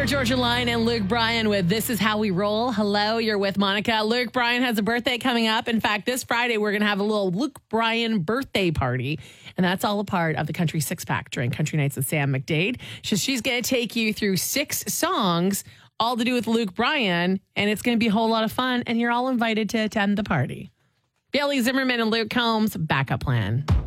Georgia Line and Luke Bryan with This Is How We Roll. Hello, you're with Monica. Luke Bryan has a birthday coming up. In fact, this Friday, we're going to have a little Luke Bryan birthday party. And that's all a part of the Country Six Pack during Country Nights with Sam McDade. So she's going to take you through 6 songs, all to do with Luke Bryan. And it's going to be a whole lot of fun. And you're all invited to attend the party. Bailey Zimmerman and Luke Combs, Backup Plan.